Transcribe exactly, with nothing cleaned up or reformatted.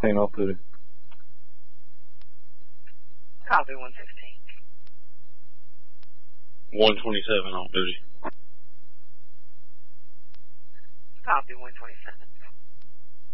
sixteen off duty. Copy, one sixteen. one twenty-seven off duty. Copy, one twenty-seven.